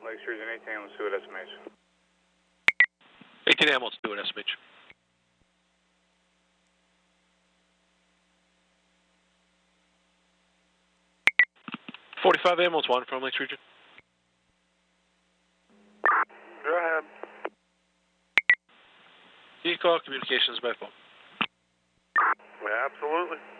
Lakes Region 18 on Stewart SMH. 18 Hamilton, Stewart SMH. .45 ambulance 1 from Lakes Region. Go ahead. Can you call communications by phone? Yeah, absolutely.